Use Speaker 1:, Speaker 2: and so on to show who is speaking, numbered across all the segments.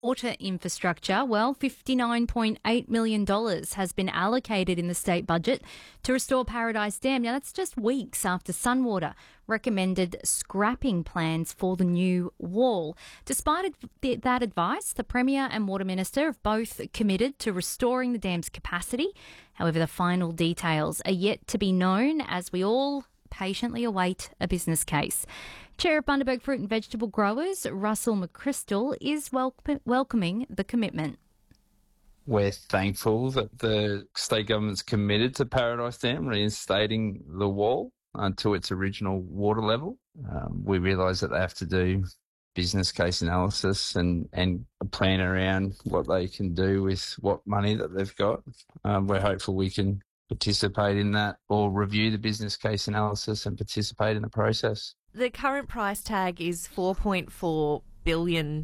Speaker 1: Water infrastructure, well, $59.8 million has been allocated in the state budget to restore Paradise Dam. Now, that's just weeks after Sunwater recommended scrapping plans for the new wall. Despite that advice, the Premier and Water Minister have both committed to restoring the dam's capacity. However, the final details are yet to be known as we all patiently await a business case. Chair of Bundaberg Fruit and Vegetable Growers, Russell McChrystal, is welcoming the commitment.
Speaker 2: We're thankful that the state government's committed to Paradise Dam reinstating the wall to its original water level. We realise that they have to do business case analysis and a plan around what they can do with what money that they've got. We're hopeful we can participate in that or review the business case analysis and participate in the process.
Speaker 3: The current price tag is $4.4 billion.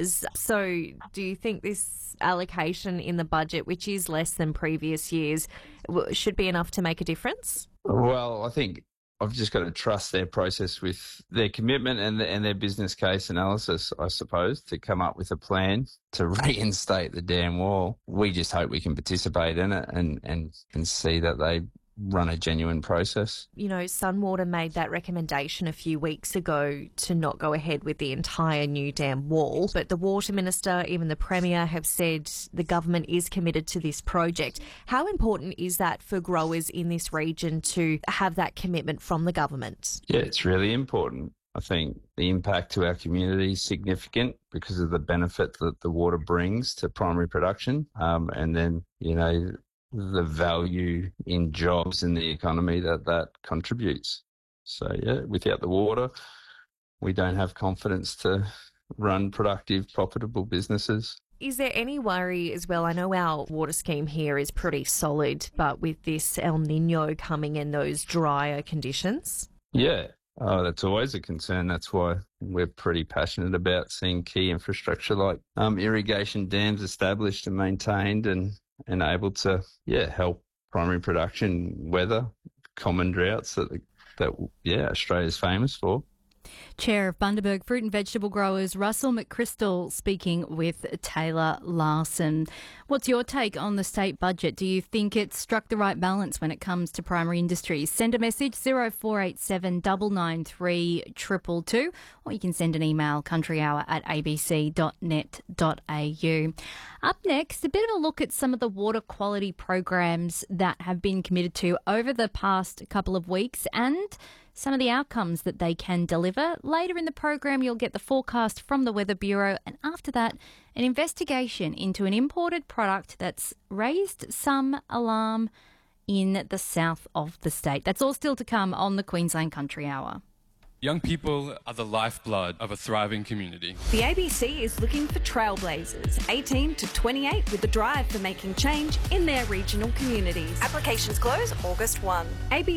Speaker 3: So do you think this allocation in the budget, which is less than previous years, should be enough to make a difference?
Speaker 2: Well, I think I've just got to trust their process with their commitment and their business case analysis, I suppose, to come up with a plan to reinstate the dam wall. We just hope we can participate in it and see that they run a genuine process.
Speaker 3: You know, Sunwater made that recommendation a few weeks ago to not go ahead with the entire new dam wall, but the Water Minister, even the Premier, have said the government is committed to this project. How important is that for growers in this region to have that commitment from the government? Yeah,
Speaker 2: it's really important. I think the impact to our community is significant because of the benefit that the water brings to primary production. And then, you know, the value in jobs in the economy that contributes. So, yeah, without the water, we don't have confidence to run productive, profitable businesses.
Speaker 3: Is there any worry as well? I know our water scheme here is pretty solid, but with this El Nino coming in, those drier conditions?
Speaker 2: Yeah. Oh, that's always a concern. That's why we're pretty passionate about seeing key infrastructure like irrigation dams established and maintained and able to, help primary production weather common droughts that Australia's famous for.
Speaker 1: Chair of Bundaberg Fruit and Vegetable Growers, Russell McChrystal, speaking with Taylor Larson. What's your take on the state budget? Do you think it's struck the right balance when it comes to primary industries? Send a message 0487 993 222, or you can send an email countryhour@abc.net.au. Up next, a bit of a look at some of the water quality programs that have been committed to over the past couple of weeks and some of the outcomes that they can deliver. Later in the program, you'll get the forecast from the Weather Bureau, and after that, an investigation into an imported product that's raised some alarm in the south of the state. That's all still to come on the Queensland Country Hour.
Speaker 4: Young people are the lifeblood of a thriving community.
Speaker 5: The ABC is looking for trailblazers, 18 to 28, with a drive for making change in their regional communities.
Speaker 6: Applications close August 1.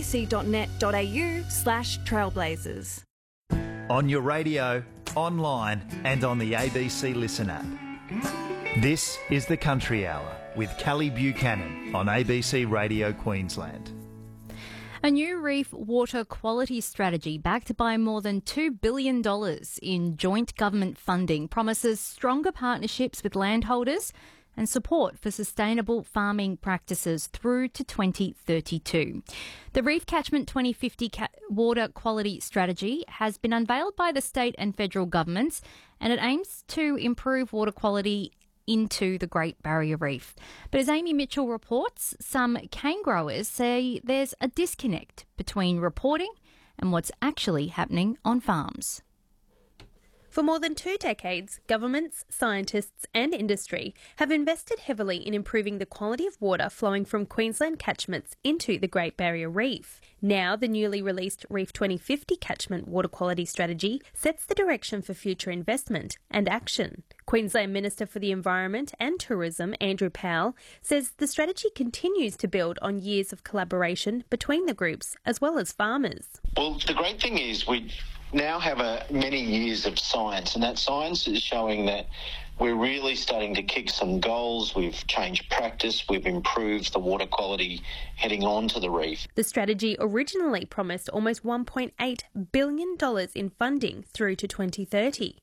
Speaker 5: abc.net.au/trailblazers.
Speaker 7: On your radio, online and on the ABC Listen app. This is the Country Hour with Callie Buchanan on ABC Radio Queensland.
Speaker 1: A new reef water quality strategy backed by more than $2 billion in joint government funding promises stronger partnerships with landholders and support for sustainable farming practices through to 2032. The Reef Catchment 2050 water quality strategy has been unveiled by the state and federal governments, and it aims to improve water quality into the Great Barrier Reef. But as Amy Mitchell reports, some cane growers say there's a disconnect between reporting and what's actually happening on farms.
Speaker 8: For more than 2 decades, governments, scientists and industry have invested heavily in improving the quality of water flowing from Queensland catchments into the Great Barrier Reef. Now, the newly released Reef 2050 catchment water quality strategy sets the direction for future investment and action. Queensland Minister for the Environment and Tourism, Andrew Powell, says the strategy continues to build on years of collaboration between the groups as well as farmers.
Speaker 9: Well, the great thing is we now have many years of science, and that science is showing that we're really starting to kick some goals. We've changed practice. We've improved the water quality heading on to the reef.
Speaker 8: The strategy originally promised almost $1.8 billion in funding through to 2030.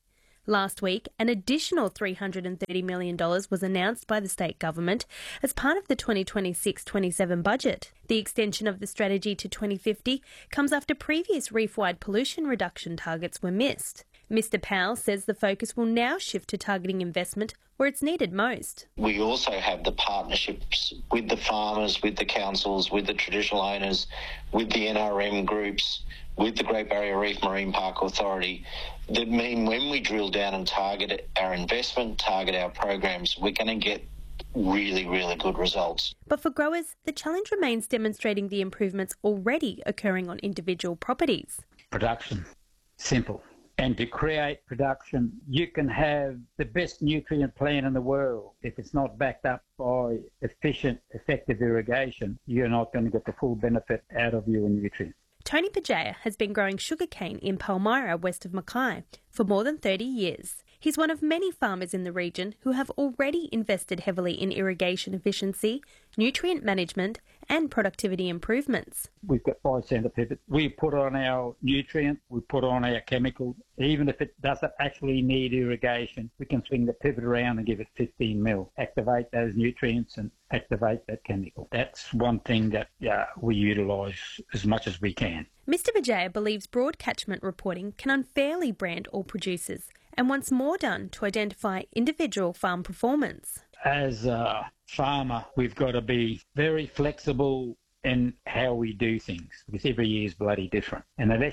Speaker 8: Last week, an additional $330 million was announced by the state government as part of the 2026-27 budget. The extension of the strategy to 2050 comes after previous reef-wide pollution reduction targets were missed. Mr Powell says the focus will now shift to targeting investment where it's needed most.
Speaker 9: We also have the partnerships with the farmers, with the councils, with the traditional owners, with the NRM groups, with the Great Barrier Reef Marine Park Authority, that mean when we drill down and target our investment, target our programs, we're going to get really, really good results.
Speaker 8: But for growers, the challenge remains demonstrating the improvements already occurring on individual properties.
Speaker 10: Production, simple. And to create production, you can have the best nutrient plan in the world. If it's not backed up by efficient, effective irrigation, you're not going to get the full benefit out of your nutrients.
Speaker 8: Tony Pajaya has been growing sugarcane in Palmyra, west of Mackay, for more than 30 years. He's one of many farmers in the region who have already invested heavily in irrigation efficiency, nutrient management and productivity improvements.
Speaker 10: We've got 5 centre pivots. We put on our nutrients, we put on our chemicals. Even if it doesn't actually need irrigation, we can swing the pivot around and give it 15 mil. Activate those nutrients and activate that chemical. That's one thing that we utilise as much as we can.
Speaker 8: Mr Vijaya believes broad catchment reporting can unfairly brand all producers and wants more done to identify individual farm performance.
Speaker 10: As a farmer, we've got to be very flexible in how we do things, because every year is bloody different. And unless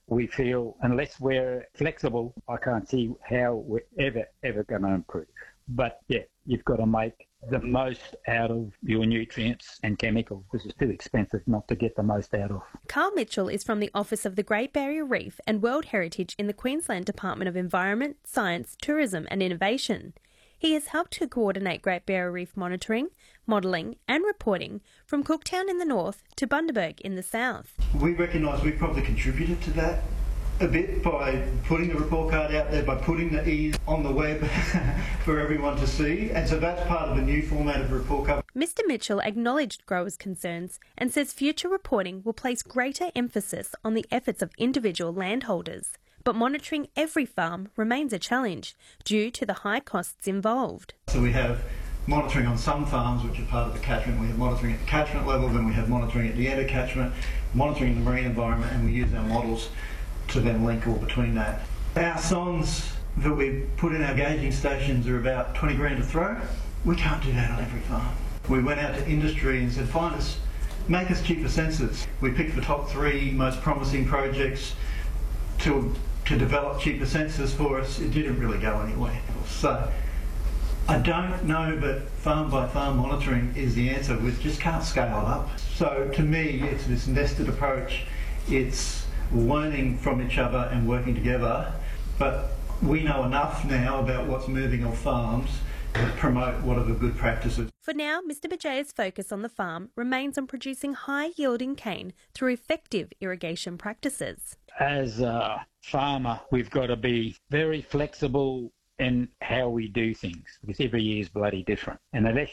Speaker 10: we're flexible, I can't see how we're ever going to improve. But yeah, you've got to make the most out of your nutrients and chemicals, because it's too expensive not to get the most out of.
Speaker 8: Carl Mitchell is from the Office of the Great Barrier Reef and World Heritage in the Queensland Department of Environment, Science, Tourism and Innovation. He has helped to coordinate Great Barrier Reef monitoring, modelling and reporting from Cooktown in the north to Bundaberg in the south.
Speaker 11: We recognise we probably contributed to that a bit by putting the report card out there, by putting the E's on the web for everyone to see, and so that's part of the new format of the report card.
Speaker 8: Mr Mitchell acknowledged growers' concerns and says future reporting will place greater emphasis on the efforts of individual landholders. But monitoring every farm remains a challenge due to the high costs involved.
Speaker 11: So we have monitoring on some farms which are part of the catchment. We have monitoring at the catchment level, then we have monitoring at the end of catchment, monitoring in the marine environment, and we use our models to then link all between that. Our sondes that we put in our gauging stations are about 20 grand a throw. We can't do that on every farm. We went out to industry and said, make us cheaper sensors. We picked the top 3 most promising projects to develop cheaper sensors for us. It didn't really go anywhere. So I don't know, but farm by farm monitoring is the answer. We just can't scale up. So to me, it's this nested approach. It's learning from each other and working together, but we know enough now about what's moving on farms to promote what are the good practices.
Speaker 8: For now, Mr Bajaya's focus on the farm remains on producing high-yielding cane through effective irrigation practices. As
Speaker 10: a farmer, we've got to be very flexible in how we do things, because every year is bloody different. And unless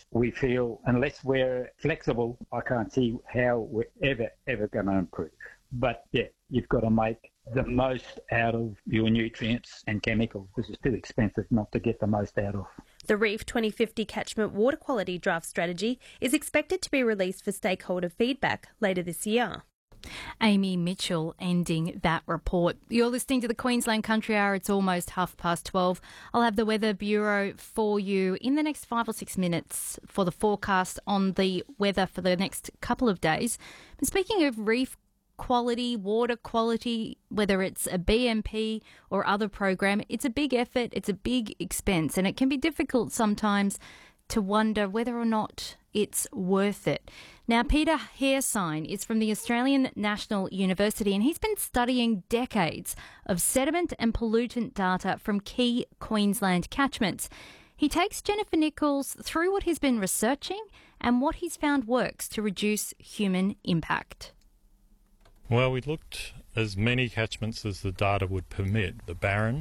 Speaker 10: we're flexible, I can't see how we're ever going to improve. But yeah, you've got to make the most out of your nutrients and chemicals, because it's too expensive not to get the most out of.
Speaker 8: The Reef 2050 Catchment Water Quality Draft Strategy is expected to be released for stakeholder feedback later this year.
Speaker 1: Amy Mitchell ending that report. You're listening to the Queensland Country Hour. It's almost 12:30. I'll have the Weather Bureau for you in the next 5 or 6 minutes for the forecast on the weather for the next couple of days. But speaking of reef quality, water quality, whether it's a BMP or other program, it's a big effort, it's a big expense, and it can be difficult sometimes to wonder whether or not it's worth it. Now, Peter Haresine is from the Australian National University, and he's been studying decades of sediment and pollutant data from key Queensland catchments. He takes Jennifer Nichols through what he's been researching and what he's found works to reduce human impact.
Speaker 12: Well, we looked as many catchments as the data would permit. The Barron,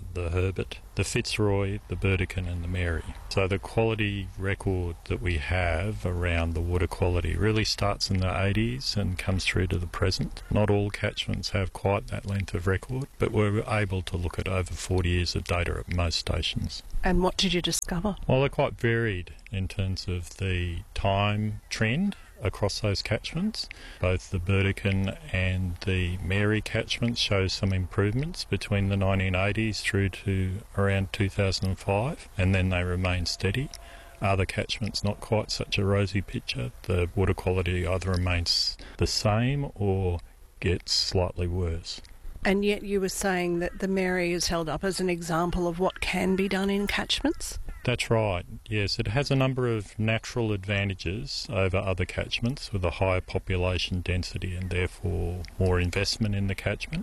Speaker 12: the Herbert, the Fitzroy, the Burdekin and the Mary. So the quality record that we have around the water quality really starts in the 80s and comes through to the present. Not all catchments have quite that length of record, but we're able to look at over 40 years of data at most stations.
Speaker 13: And what did you discover?
Speaker 12: Well, they're quite varied in terms of the time trend across those catchments. Both the Burdekin and the Mary catchments show some improvements between the 1980s through to around 2005, and then they remain steady. Other catchments, not quite such a rosy picture. The water quality either remains the same or gets slightly worse.
Speaker 13: And yet you were saying that the Mary is held up as an example of what can be done in catchments?
Speaker 12: That's right, yes. It has a number of natural advantages over other catchments with a higher population density and therefore more investment in the catchment.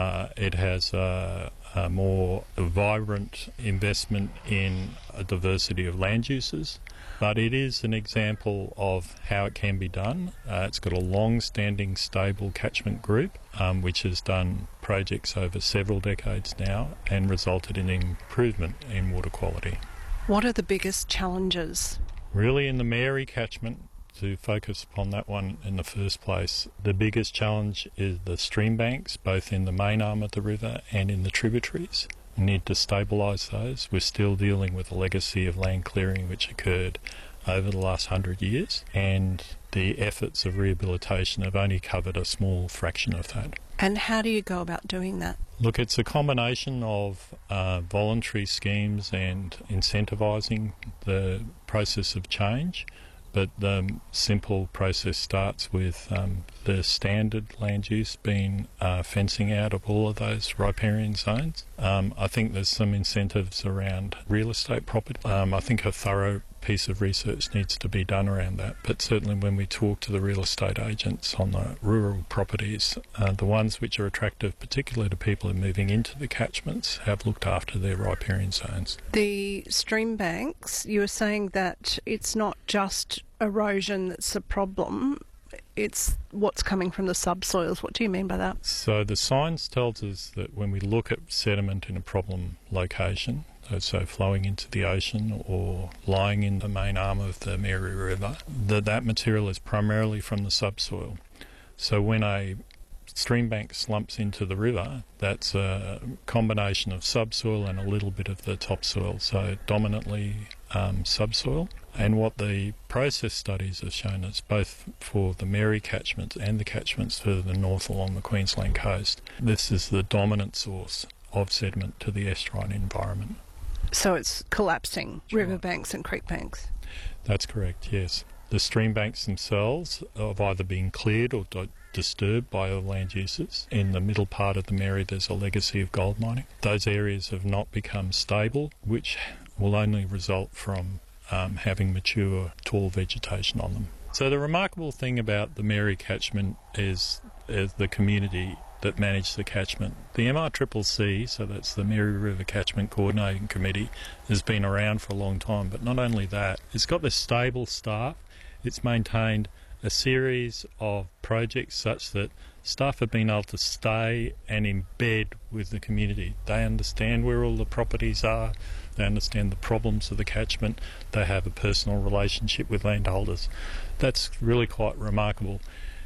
Speaker 12: It has a more vibrant investment in a diversity of land uses, but it is an example of how it can be done. It's got a long-standing stable catchment group which has done projects over several decades now and resulted in improvement in water quality.
Speaker 13: What are the biggest challenges?
Speaker 12: Really in the Mary catchment, to focus upon that one in the first place, the biggest challenge is the stream banks, both in the main arm of the river and in the tributaries. We need to stabilise those. We're still dealing with a legacy of land clearing which occurred over the last 100 years, and the efforts of rehabilitation have only covered a small fraction of that.
Speaker 13: And how do you go about doing that?
Speaker 12: Look, it's a combination of voluntary schemes and incentivising the process of change, but the simple process starts with the standard land use being fencing out of all of those riparian zones. I think there's some incentives around real estate property. I think a thorough piece of research needs to be done around that, but certainly when we talk to the real estate agents on the rural properties, the ones which are attractive particularly to people who are moving into the catchments have looked after their riparian zones.
Speaker 13: The stream banks, you were saying that it's not just erosion that's a problem, it's what's coming from the subsoils. What do you mean by that?
Speaker 12: So the science tells us that when we look at sediment in a problem location, so flowing into the ocean or lying in the main arm of the Mary River, that material is primarily from the subsoil. So when a stream bank slumps into the river, that's a combination of subsoil and a little bit of the topsoil, so dominantly subsoil. And what the process studies have shown us, both for the Mary catchments and the catchments further north along the Queensland coast, this is the dominant source of sediment to the estuarine environment.
Speaker 13: So it's collapsing riverbanks and creek banks?
Speaker 12: That's correct, yes. The stream banks themselves have either been cleared or disturbed by other land uses. In the middle part of the Mary there's a legacy of gold mining. Those areas have not become stable, which will only result from having mature tall vegetation on them. So the remarkable thing about the Mary catchment is the community that manage the catchment. The MRCCC, so that's the Mary River Catchment Coordinating Committee, has been around for a long time, but not only that, it's got this stable staff. It's maintained a series of projects such that staff have been able to stay and embed with the community. They understand where all the properties are, they understand the problems of the catchment, they have a personal relationship with landholders. That's really quite remarkable.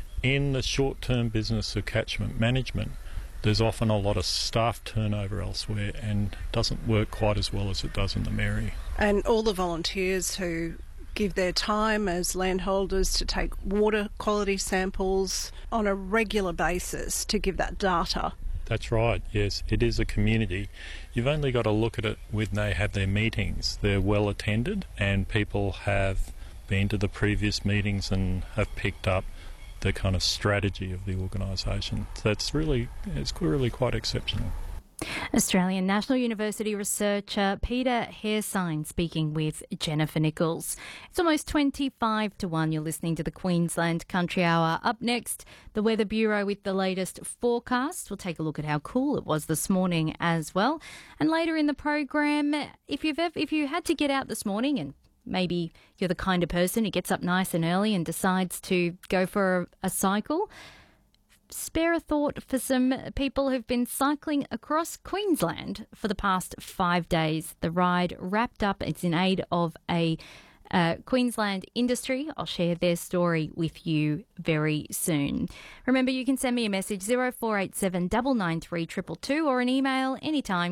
Speaker 12: In the short-term business of catchment management, there's often a lot of staff turnover elsewhere and doesn't work quite as well as it does in the Mary.
Speaker 13: And all the volunteers who give their time as landholders to take water quality samples on a regular basis to give that data.
Speaker 12: That's right, yes. It is a community. You've only got to look at it when they have their meetings. They're well attended and people have been to the previous meetings and have picked up the kind of strategy of the organisation. So it's really quite exceptional.
Speaker 1: Australian National University researcher Peter Haresine speaking with Jennifer Nichols. It's almost 25 to 1. You're listening to the Queensland Country Hour. Up next, the Weather Bureau with the latest forecast. We'll take a look at how cool it was this morning as well. And later in the program, if you had to get out this morning and maybe you're the kind of person who gets up nice and early and decides to go for a cycle, spare a thought for some people who've been cycling across Queensland for the past 5 days. The ride wrapped up. It's in aid of a Queensland industry. I'll share their story with you very soon. Remember, you can send me a message 0487 993 222 or an email anytime,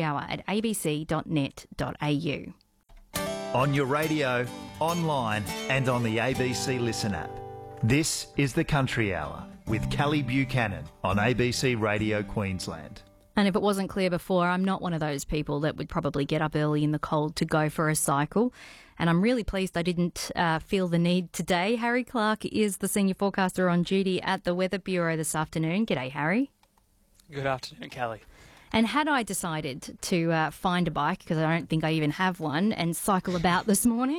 Speaker 1: countryhour@abc.net.au.
Speaker 7: On your radio, online and on the ABC Listen app. This is the Country Hour with Callie Buchanan on ABC Radio Queensland.
Speaker 1: And if it wasn't clear before, I'm not one of those people that would probably get up early in the cold to go for a cycle. And I'm really pleased I didn't feel the need today. Harry Clark is the senior forecaster on duty at the Weather Bureau this afternoon. G'day, Harry.
Speaker 14: Good afternoon, Callie.
Speaker 1: And had I decided to find a bike, because I don't think I even have one, and cycle about this morning,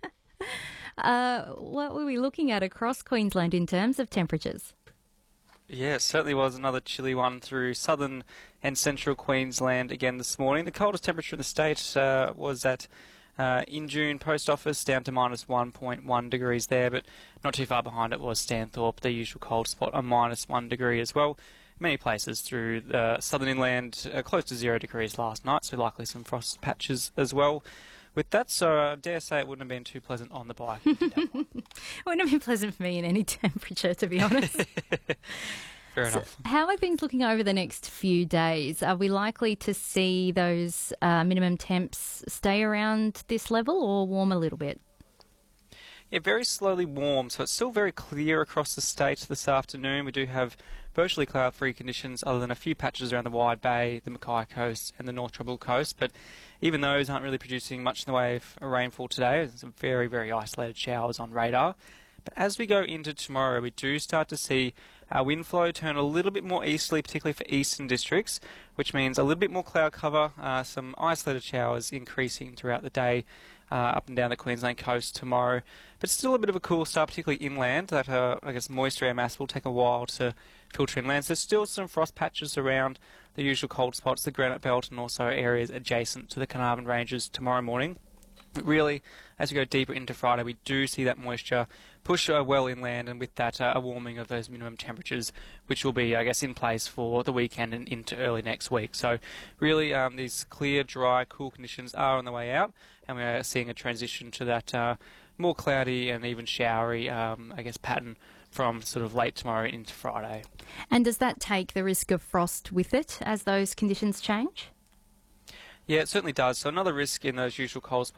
Speaker 1: what were we looking at across Queensland in terms of temperatures?
Speaker 14: Yeah, it certainly was another chilly one through southern and central Queensland again this morning. The coldest temperature in the state was at in June Post Office, down to minus 1.1 degrees there, but not too far behind it was Stanthorpe, the usual cold spot, a minus 1 degree as well. Many places through the southern inland close to 0 degrees last night, so likely some frost patches as well with that, so I dare say it wouldn't have been too pleasant on the bike. It
Speaker 1: wouldn't have been pleasant for me in any temperature, to be honest.
Speaker 14: Fair enough.
Speaker 1: How are things looking over the next few days? Are we likely to see those minimum temps stay around this level or warm a little bit?
Speaker 14: Yeah, very slowly warm, so it's still very clear across the state this afternoon. We do have virtually cloud-free conditions other than a few patches around the Wide Bay, the Mackay Coast and the North Tropical Coast, but even those aren't really producing much in the way of rainfall today. There's some very, very isolated showers on radar. But as we go into tomorrow, we do start to see our wind flow turn a little bit more easterly, particularly for eastern districts, which means a little bit more cloud cover, some isolated showers increasing throughout the day up and down the Queensland coast tomorrow. But still a bit of a cool start, particularly inland. That, I guess, moisture air mass will take a while to filter inland. So there's still some frost patches around the usual cold spots, the Granite Belt, and also areas adjacent to the Carnarvon Ranges tomorrow morning. But really, as we go deeper into Friday, we do see that moisture push well inland, and with that, a warming of those minimum temperatures, which will be, I guess, in place for the weekend and into early next week. So really, these clear, dry, cool conditions are on the way out, and we are seeing a transition to that more cloudy and even showery, pattern from sort of late tomorrow into Friday.
Speaker 1: And does that take the risk of frost with it as those conditions change?
Speaker 14: Yeah, it certainly does. So another risk in those usual cold spots